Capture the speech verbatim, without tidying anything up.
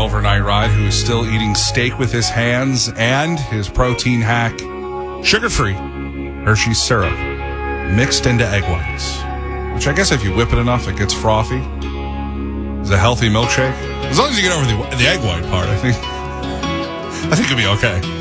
overnight ride who is still eating steak with his hands and his protein hack, sugar-free Hershey's syrup mixed into egg whites, which I guess if you whip it enough, it gets frothy. It's a healthy milkshake. As long as you get over the, the egg white part, I think, I think it'll be okay.